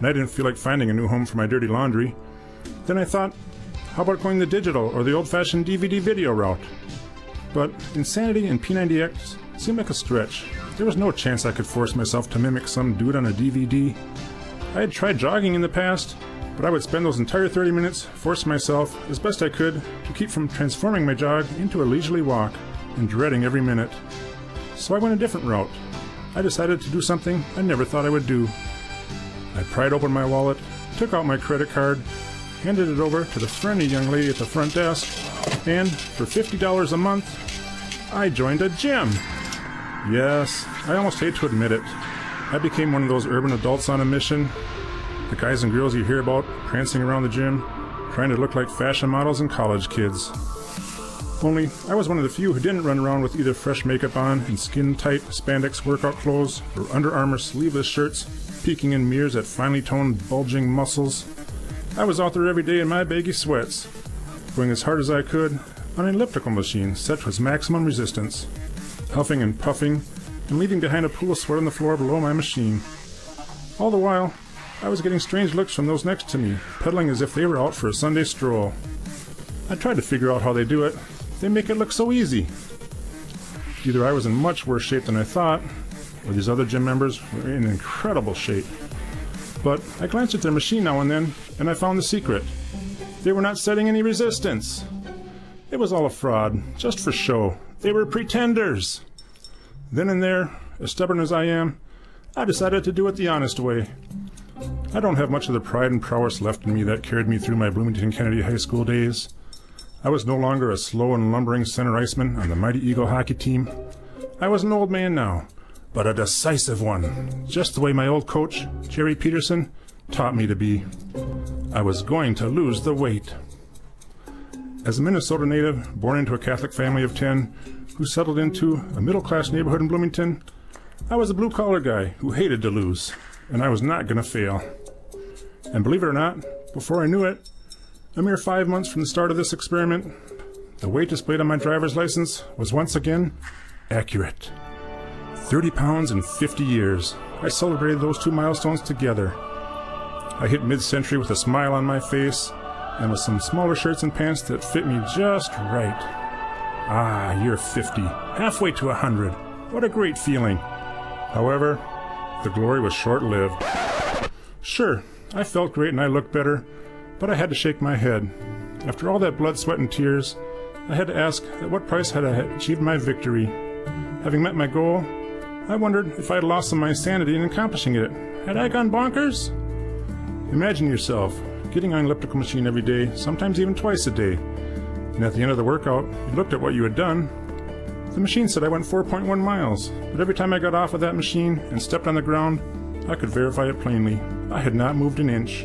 and I didn't feel like finding a new home for my dirty laundry. Then I thought, how about going the digital or the old-fashioned DVD video route? But Insanity and P90X seemed like a stretch. There was no chance I could force myself to mimic some dude on a DVD. I had tried jogging in the past, but I would spend those entire 30 minutes forcing myself, as best I could, to keep from transforming my jog into a leisurely walk and dreading every minute. So I went a different route. I decided to do something I never thought I would do. I pried open my wallet, took out my credit card, handed it over to the friendly young lady at the front desk, and for $50 a month, I joined a gym. Yes, I almost hate to admit it. I became one of those urban adults on a mission. The guys and girls you hear about prancing around the gym, trying to look like fashion models and college kids. Only, I was one of the few who didn't run around with either fresh makeup on and skin-tight spandex workout clothes or Under Armour sleeveless shirts, peeking in mirrors at finely toned, bulging muscles. I was out there every day in my baggy sweats, going as hard as I could on an elliptical machine set to its maximum resistance, huffing and puffing and leaving behind a pool of sweat on the floor below my machine. All the while, I was getting strange looks from those next to me, pedaling as if they were out for a Sunday stroll. I tried to figure out how they do it. They make it look so easy. Either I was in much worse shape than I thought, or these other gym members were in incredible shape. But I glanced at their machine now and then, and I found the secret. They were not setting any resistance. It was all a fraud, just for show. They were pretenders. Then and there, as stubborn as I am, I decided to do it the honest way. I don't have much of the pride and prowess left in me that carried me through my Bloomington Kennedy High School days. I was no longer a slow and lumbering center iceman on the Mighty Eagle hockey team. I was an old man now, but a decisive one, just the way my old coach, Jerry Peterson, taught me to be. I was going to lose the weight. As a Minnesota native, born into a Catholic family of 10, who settled into a middle-class neighborhood in Bloomington, I was a blue-collar guy who hated to lose, and I was not going to fail. And believe it or not, before I knew it, a mere 5 months from the start of this experiment, the weight displayed on my driver's license was once again accurate. 30 pounds in 50 years. I celebrated those two milestones together. I hit mid-century with a smile on my face and with some smaller shirts and pants that fit me just right. Ah, you're 50, halfway to 100. What a great feeling. However, the glory was short-lived. Sure, I felt great and I looked better, but I had to shake my head. After all that blood, sweat, and tears, I had to ask at what price had I achieved my victory. Having met my goal, I wondered if I had lost some of my sanity in accomplishing it. Had I gone bonkers? Imagine yourself getting on an elliptical machine every day, sometimes even twice a day. And at the end of the workout, you looked at what you had done. The machine said I went 4.1 miles, but every time I got off of that machine and stepped on the ground, I could verify it plainly. I had not moved an inch.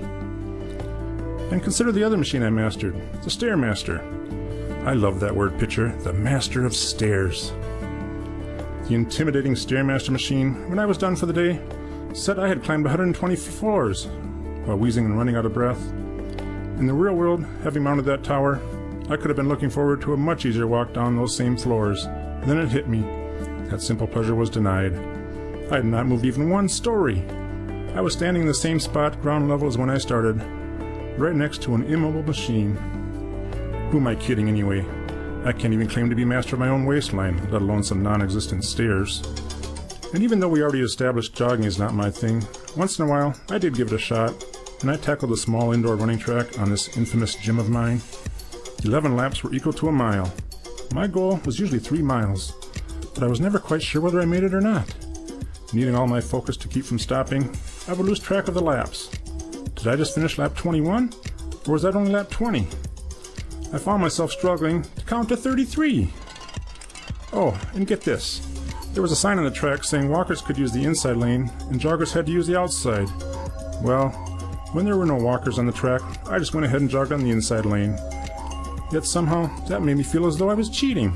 And consider the other machine I mastered, the Stairmaster. I love that word picture, the master of stairs. The intimidating Stairmaster machine, when I was done for the day, said I had climbed 120 floors, while wheezing and running out of breath. In the real world, having mounted that tower, I could have been looking forward to a much easier walk down those same floors. And then it hit me. That simple pleasure was denied. I had not moved even one story. I was standing in the same spot, ground level, as when I started, right next to an immobile machine. Who am I kidding anyway? I can't even claim to be master of my own waistline, let alone some non-existent stairs. And even though we already established jogging is not my thing, once in a while I did give it a shot, and I tackled a small indoor running track on this infamous gym of mine. 11 laps were equal to a mile. My goal was usually 3 miles, but I was never quite sure whether I made it or not. Needing all my focus to keep from stopping, I would lose track of the laps. Did I just finish lap 21? Or was that only lap 20? I found myself struggling to count to 33. Oh, and get this. There was a sign on the track saying walkers could use the inside lane and joggers had to use the outside. Well, when there were no walkers on the track, I just went ahead and jogged on the inside lane. Yet somehow, that made me feel as though I was cheating.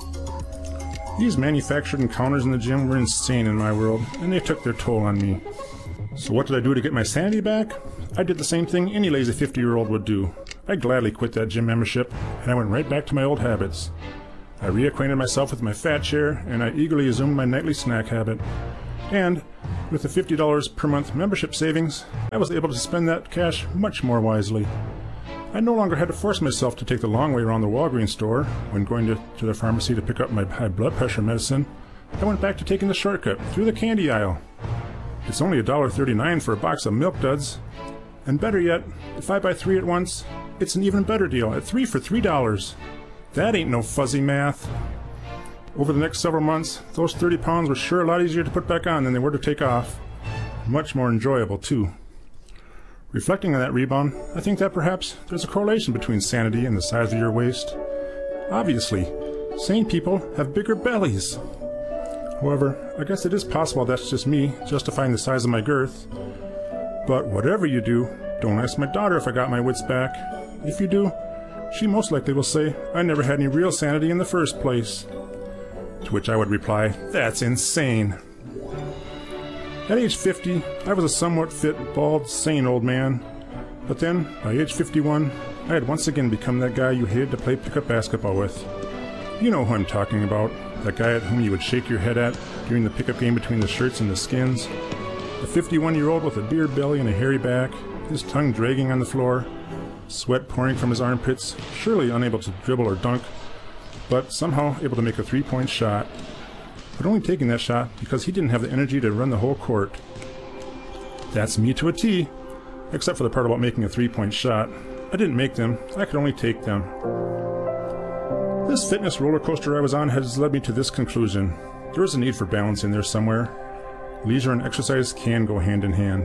These manufactured encounters in the gym were insane in my world, and they took their toll on me. So what did I do to get my sanity back? I did the same thing any lazy 50-year-old would do. I gladly quit that gym membership, and I went right back to my old habits. I reacquainted myself with my fat chair, and I eagerly assumed my nightly snack habit. And with the $50 per month membership savings, I was able to spend that cash much more wisely. I no longer had to force myself to take the long way around the Walgreens store when going to the pharmacy to pick up my high blood pressure medicine. I went back to taking the shortcut through the candy aisle. It's only $1.39 for a box of Milk Duds. And better yet, if I buy 3 at once, it's an even better deal at 3 for $3. That ain't no fuzzy math. Over the next several months, those 30 pounds were sure a lot easier to put back on than they were to take off. Much more enjoyable, too. Reflecting on that rebound, I think that perhaps there's a correlation between sanity and the size of your waist. Obviously, sane people have bigger bellies. However, I guess it is possible that's just me justifying the size of my girth. But whatever you do, don't ask my daughter if I got my wits back. If you do, she most likely will say I never had any real sanity in the first place. To which I would reply, that's insane. At age 50, I was a somewhat fit, bald, sane old man. But then, by age 51, I had once again become that guy you hated to play pickup basketball with. You know who I'm talking about, that guy at whom you would shake your head at during the pickup game between the shirts and the skins. A 51-year-old with a beer belly and a hairy back, his tongue dragging on the floor, sweat pouring from his armpits, surely unable to dribble or dunk, but somehow able to make a three-point shot. But only taking that shot because he didn't have the energy to run the whole court. That's me to a T, except for the part about making a three-point shot. I didn't make them, I could only take them. This fitness roller coaster I was on has led me to this conclusion. There is a need for balance in there somewhere. Leisure and exercise can go hand in hand.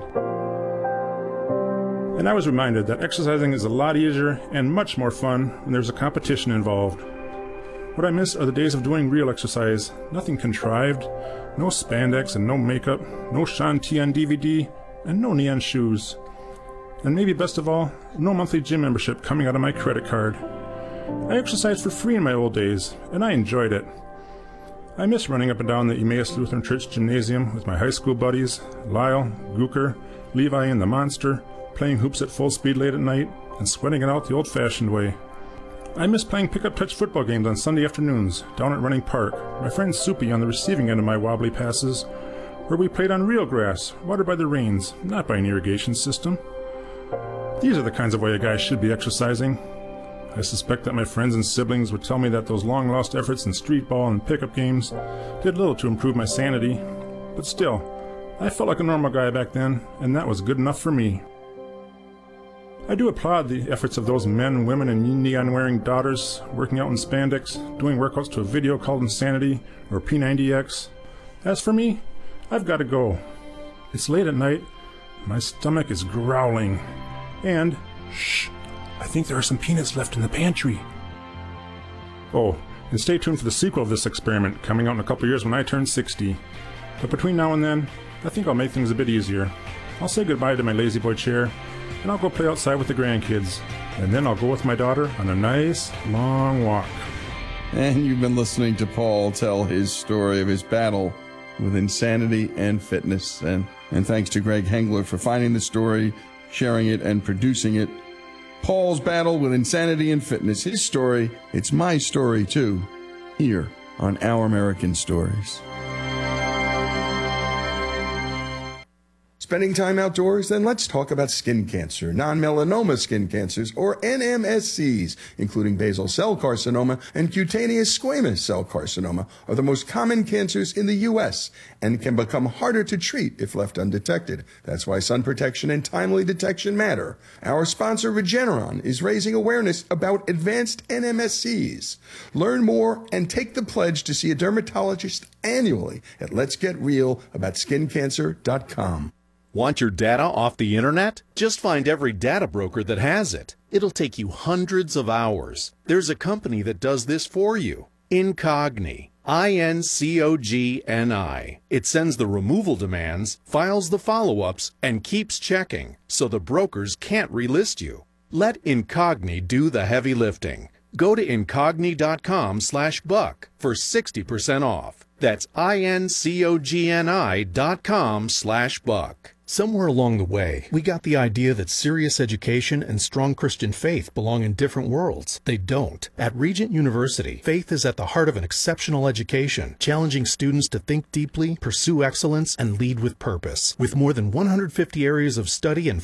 And I was reminded that exercising is a lot easier and much more fun when there's a competition involved. What I miss are the days of doing real exercise, nothing contrived, no spandex and no makeup, no Shanti on DVD, and no neon shoes. And maybe best of all, no monthly gym membership coming out of my credit card. I exercised for free in my old days, and I enjoyed it. I miss running up and down the Emmaus Lutheran Church Gymnasium with my high school buddies, Lyle, Gooker, Levi, and the Monster, playing hoops at full speed late at night, and sweating it out the old-fashioned way. I miss playing pick-up touch football games on Sunday afternoons down at Running Park, my friend Soupy on the receiving end of my wobbly passes, where we played on real grass, watered by the rains, not by an irrigation system. These are the kinds of way a guy should be exercising. I suspect that my friends and siblings would tell me that those long-lost efforts in street ball and pickup games did little to improve my sanity, but still, I felt like a normal guy back then, and that was good enough for me. I do applaud the efforts of those men, women, and neon-wearing daughters working out in spandex, doing workouts to a video called Insanity or P90X. As for me, I've got to go. It's late at night, my stomach is growling, and, shh, I think there are some peanuts left in the pantry. Oh, and stay tuned for the sequel of this experiment, coming out in a couple years when I turn 60. But between now and then, I think I'll make things a bit easier. I'll say goodbye to my lazy boy chair, and I'll go play outside with the grandkids. And then I'll go with my daughter on a nice, long walk. And you've been listening to Paul tell his story of his battle with insanity and fitness. And thanks to Greg Hengler for finding the story, sharing it, and producing it. Paul's battle with insanity and fitness. His story, it's my story too, here on Our American Stories. Spending time outdoors? Then let's talk about skin cancer. Non-melanoma skin cancers, or NMSCs, including basal cell carcinoma and cutaneous squamous cell carcinoma, are the most common cancers in the U.S. and can become harder to treat if left undetected. That's why sun protection and timely detection matter. Our sponsor, Regeneron, is raising awareness about advanced NMSCs. Learn more and take the pledge to see a dermatologist annually at letsgetrealaboutSkinCancer.com. Want your data off the internet? Just find every data broker that has it. It'll take you hundreds of hours. There's a company that does this for you. Incogni. INCOGNI. It sends the removal demands, files the follow-ups, and keeps checking, so the brokers can't relist you. Let Incogni do the heavy lifting. Go to incogni.com/buck for 60% off. That's INCOGNI.com/buck. Somewhere along the way, we got the idea that serious education and strong Christian faith belong in different worlds. They don't. At Regent University, faith is at the heart of an exceptional education, challenging students to think deeply, pursue excellence, and lead with purpose. With more than 150 areas of study and